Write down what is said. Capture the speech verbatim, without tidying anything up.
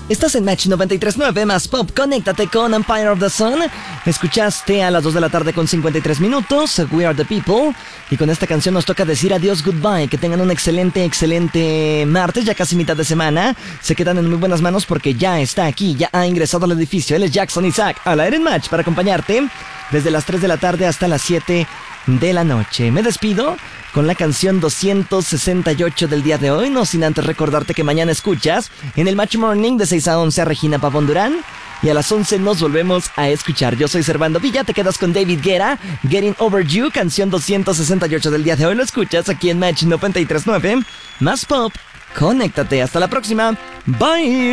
Estás en Match noventa y tres punto nueve más Pop. Conéctate con Empire of the Sun. Escuchaste a las dos de la tarde con cincuenta y tres minutos We Are the People. Y con esta canción nos toca decir adiós, goodbye. Que tengan un excelente, excelente martes, ya casi mitad de semana. Se quedan en muy buenas manos porque ya está aquí, ya ha ingresado al edificio. Él es Jackson Isaac, al aire en Match para acompañarte desde las tres de la tarde hasta las siete de la noche. Me despido con la canción doscientos sesenta y ocho del día de hoy, no sin antes recordarte que mañana escuchas en el Match Morning de seis a once a Regina Pavón Durán y a las once nos volvemos a escuchar. Yo soy Servando Villa, te quedas con David Guetta, Getting Over You, canción doscientos sesenta y ocho del día de hoy, lo escuchas aquí en Match noventa y tres punto nueve más Pop. Conéctate, hasta la próxima, bye.